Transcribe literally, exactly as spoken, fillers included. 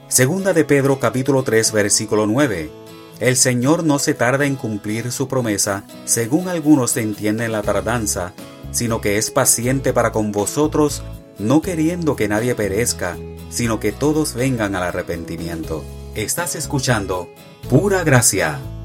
Segunda de Pedro capítulo tres versículo nueve. El Señor no se tarda en cumplir su promesa, según algunos entienden la tardanza, sino que es paciente para con vosotros, no queriendo que nadie perezca, sino que todos vengan al arrepentimiento. Estás escuchando Pura Gracia.